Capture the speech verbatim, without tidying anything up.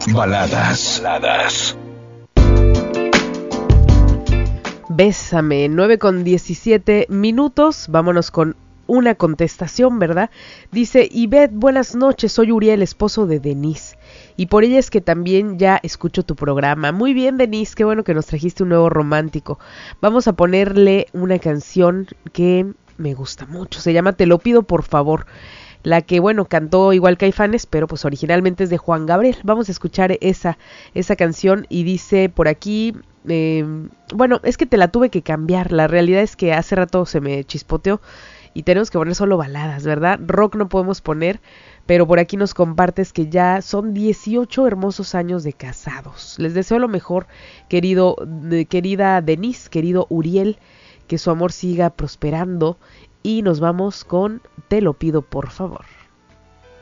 Baladas. Baladas. Bésame, nueve con diecisiete minutos, vámonos con una contestación, ¿verdad? Dice, Ivette, buenas noches, soy Uriel, esposo de Denise, y por ella es que también ya escucho tu programa. Muy bien, Denise, qué bueno que nos trajiste un nuevo romántico. Vamos a ponerle una canción que me gusta mucho, se llama Te lo pido por favor, la que, bueno, cantó igual Caifanes, pero pues originalmente es de Juan Gabriel. Vamos a escuchar esa, esa canción y dice por aquí... Eh, bueno, es que te la tuve que cambiar. La realidad es que hace rato se me chispoteó y tenemos que poner solo baladas, ¿verdad? Rock no podemos poner, pero por aquí nos compartes que ya son dieciocho hermosos años de casados. Les deseo lo mejor, querido, eh, querida Denise, querido Uriel, que su amor siga prosperando y nos vamos con Te lo pido por favor.